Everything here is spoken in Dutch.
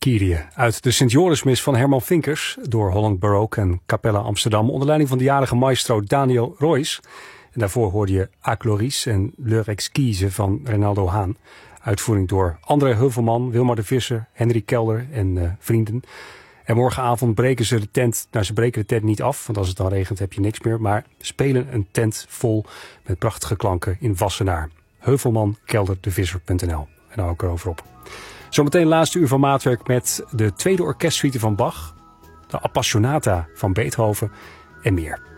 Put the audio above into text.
Kyrie uit de Sint-Jorismis van Herman Vinkers door Holland Baroque en Capella Amsterdam onder leiding van de jarige maestro Daniel Roys. En daarvoor hoorde je A Gloris en L'Heure Exquise van Renaldo Haan. Uitvoering door André Heuvelman, Wilmar de Visser, Henry Kelder en vrienden. En morgenavond breken ze de tent. Nou, ze breken de tent niet af, want als het dan regent heb je niks meer. Maar spelen een tent vol met prachtige klanken in Wassenaar. Heuvelman-Kelderdevisser.nl. En daar hou ik erover op. Zometeen laatste uur van Maatwerk met de tweede orkestsuite van Bach, de Appassionata van Beethoven en meer.